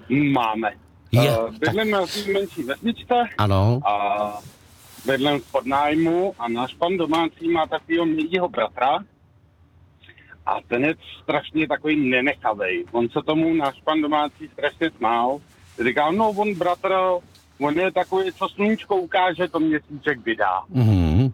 Máme. Bydlím na menší vesničce. Ano. A bydlím v podnájmu a náš pan domácí má takového mladého bratra. A ten je strašně takový nenechavej. On se tomu náš pan domácí strašně smál. Říkal, no on bratr, on je takový, co sluníčko ukáže, to měsíček vydá. Mm-hmm.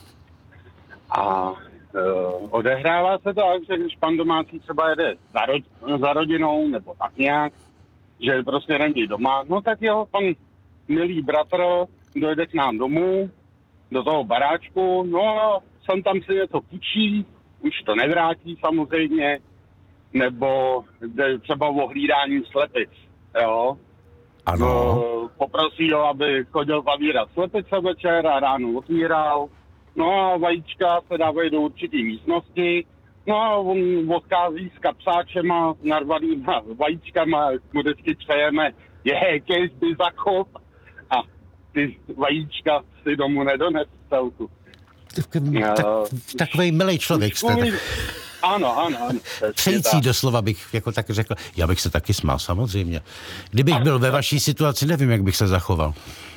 A odehrává se to tak, že když pan domácí třeba jede za rodinou nebo tak nějak, že prostě není doma, no tak jeho pan milý bratr dojde k nám domů, do toho baráčku, no a sem tam si něco půjčí, už to nevrátí samozřejmě, nebo jde třeba o hlídání slepic, jo. Ano. No, poprosí ho, aby chodil zavírat slepice večer a ráno otvíral. No a vajíčka se dávají do určitý místnosti. No a on odchází s kapsáčema narvanýma vajíčkama, mu vždycky přejeme, kež by zakop a ty vajíčka si domů nedones celku. Takovej milej člověk jste. Ano. Přející doslova bych jako tak řekl. Já bych se taky smál, samozřejmě. Kdybych byl ve vaší situaci, nevím, jak bych se zachoval.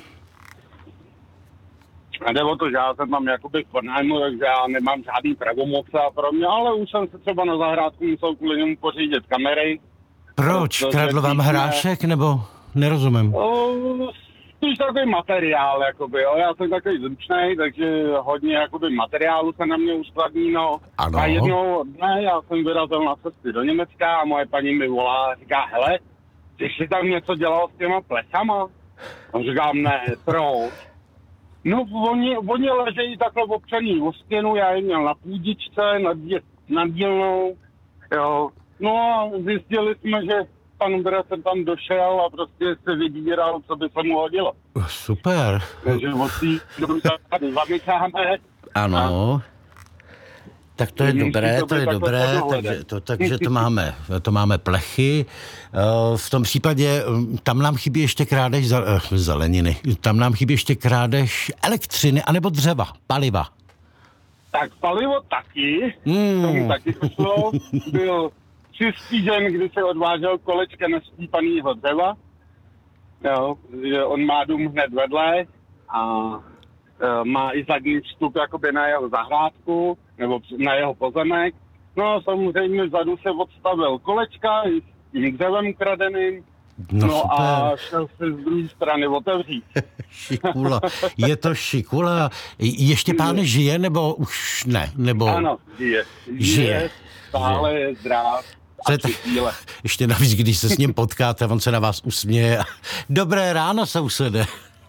A jde o to, že já jsem tam jakoby v podnájmu, takže já nemám žádný pravomoce a pro mě, ale už jsem se třeba na zahrádku musel kvůli němu pořídit kamery. Proč? Kradl vám hrášek, nebo nerozumím? Spíš takový materiál, jakoby, jo. Já jsem takový zručnej, takže hodně jakoby materiálu se na mě uskladní, no. Ano. A jednou dne já jsem vyrazil na cesty do Německa a moje paní mi volá a říká, hele, ty jsi tam něco dělal s těma plechama? A říkám, ne, proč? No, oni ležejí takhle opřený o stěnu, já je měl na půdičce, nad dílnou, jo. No a zjistili jsme, že pan bratr tam došel a prostě se vybíral, co by se mu hodilo. Super. Takže od té zamykáme. Ano. Tak to je dobré, takže to máme plechy. V tom případě, tam nám chybí ještě krádež zeleniny. Tam nám chybí ještě krádež elektřiny, anebo dřeva, paliva. Tak palivo taky, tomu taky pošlo. Byl čistý den, kdy se odvážel kolečka nespípanýho dřeva. Jo, on má dům hned vedle a má i zadní vstup jakoby na jeho zahrádku nebo na jeho pozemek. No a samozřejmě vzadu se odstavil kolečka i s tím dřevem kradeným. No a šel se z druhé strany otevřít. Šikula. Je to šikula. Ještě pán žije, nebo už ne? Nebo... Ano, žije. Stále je zdrav. Ještě navíc, když se s ním potkáte, on se na vás usměje. Dobré ráno, sousede.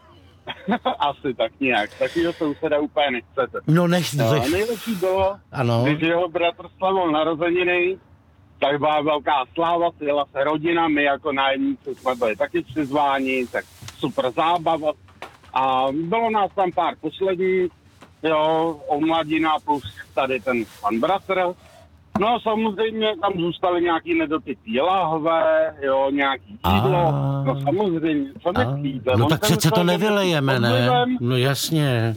Asi tak nějak. Takovýho souseda úplně nechcete. No nechci. Nejlepší bylo, ano. Když jeho bratr slavil narozeniny, tak byla velká sláva, sjela se rodina, my jako nájemníci jsme byli taky přizváni, tak super zábava. A bylo nás tam pár posledních, jo, omladina plus tady ten pan bratr. No a samozřejmě tam zůstaly nějaký nedopitý láhve, jo, nějaký jídlo, no samozřejmě, co nechcíte. No tak přece to nevylejeme, ne? No jasně.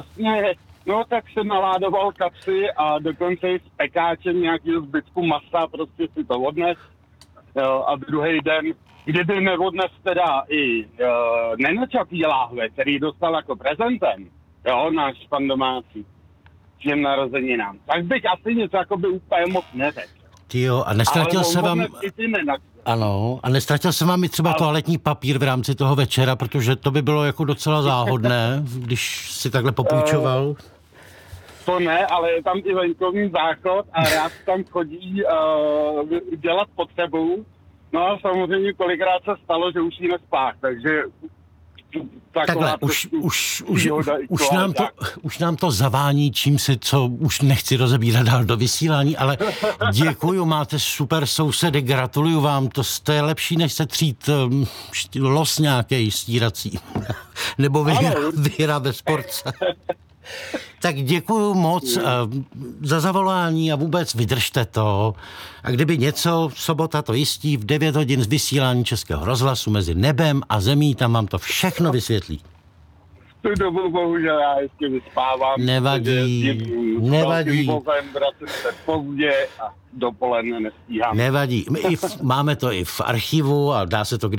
No tak se naládoval kapsy a dokonce i s pekáčem nějakého zbytku masa prostě si to odnes. Jo, a druhý den, kdyby neodnes teda i nenačatý láhve, který dostal jako prezentem, jo, náš pan domácí, těm narozeninám, tak bych asi něco jakoby úplně moc neřekl. Tyjo, a nestratil se vám... Ano, a nestratil se vám i třeba toaletní papír v rámci toho večera, protože to by bylo jako docela záhodné, když si takhle popůjčoval. To ne, ale je tam i venkovní záchod a rád tam chodí dělat potřebu. No a samozřejmě kolikrát se stalo, že už jí nespách, takže... Takhle, už nám to zavání čímsi, co už nechci rozebírat dál do vysílání, ale děkuju, máte super sousedy, gratuluju vám, to je lepší, než se třít los nějaký stírací, nebo vyhra ve sportce. Tak děkuju moc za zavolání a vůbec vydržte to. A kdyby něco, sobota to jistí v 9 hodin z vysílání Českého rozhlasu mezi nebem a zemí, tam vám to všechno vysvětlí. Tu dobu bohužel já ještě vyspávám. Nevadí. Vracím se pozdě a dopoledne nestíhám. Nevadí. Máme to i v archivu a dá se to